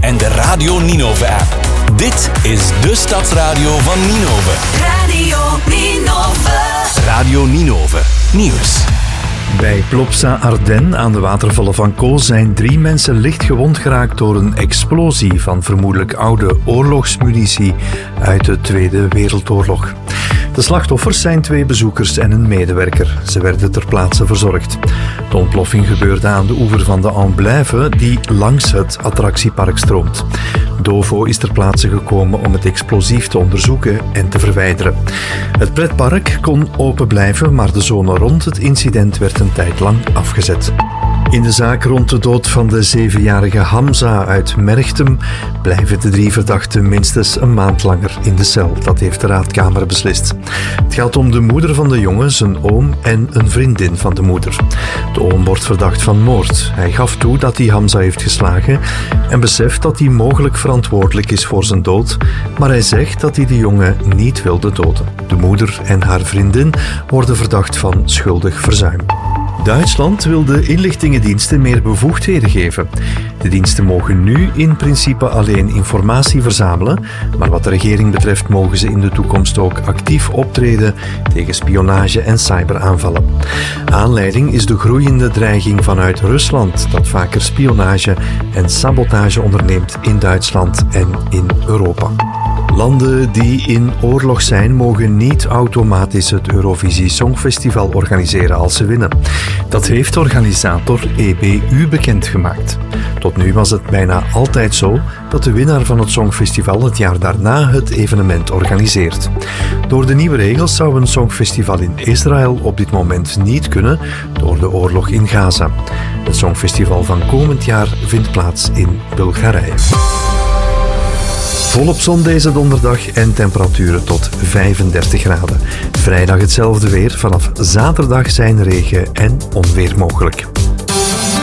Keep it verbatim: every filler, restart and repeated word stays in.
en de Radio Ninove-app. Dit is de Stadsradio van Ninove. Radio Ninove. Radio Ninove. Nieuws. Bij Plopsa Ardennes aan de watervallen van Caux zijn drie mensen licht gewond geraakt door een explosie van vermoedelijk oude oorlogsmunitie uit de Tweede Wereldoorlog. De slachtoffers zijn twee bezoekers en een medewerker. Ze werden ter plaatse verzorgd. De ontploffing gebeurde aan de oever van de Amblève, die langs het attractiepark stroomt. Dovo is ter plaatse gekomen om het explosief te onderzoeken en te verwijderen. Het pretpark kon open blijven, maar de zone rond het incident werd een tijd lang afgezet. In de zaak rond de dood van de zevenjarige Hamza uit Merchtem blijven de drie verdachten minstens een maand langer in de cel. Dat heeft de raadkamer beslist. Het gaat om de moeder van de jongen, zijn oom en een vriendin van de moeder. De oom wordt verdacht van moord. Hij gaf toe dat hij Hamza heeft geslagen en beseft dat hij mogelijk verantwoordelijk is voor zijn dood, maar hij zegt dat hij de jongen niet wilde doden. De moeder en haar vriendin worden verdacht van schuldig verzuim. Duitsland wil de inlichtingendiensten meer bevoegdheden geven. De diensten mogen nu in principe alleen informatie verzamelen, maar wat de regering betreft mogen ze in de toekomst ook actief optreden tegen spionage en cyberaanvallen. Aanleiding is de groeiende dreiging vanuit Rusland, dat vaker spionage en sabotage onderneemt in Duitsland en in Europa. Landen die in oorlog zijn, mogen niet automatisch het Eurovisie Songfestival organiseren als ze winnen. Dat heeft organisator E B U bekendgemaakt. Tot nu was het bijna altijd zo dat de winnaar van het Songfestival het jaar daarna het evenement organiseert. Door de nieuwe regels zou een Songfestival in Israël op dit moment niet kunnen door de oorlog in Gaza. Het Songfestival van komend jaar vindt plaats in Bulgarije. Volop zon deze donderdag en temperaturen tot vijfendertig graden. Vrijdag hetzelfde weer. Vanaf zaterdag zijn regen en onweer mogelijk.